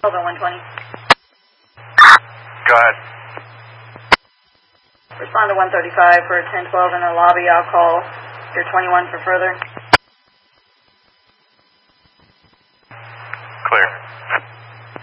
Over 120. Go ahead. Respond to 135 for 1012 in the lobby. I'll call your 21 for further. Clear.